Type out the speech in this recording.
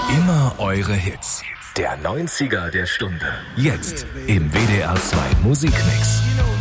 Immer eure Hits. Der 90er der Stunde. Jetzt im WDR 2 Musikmix.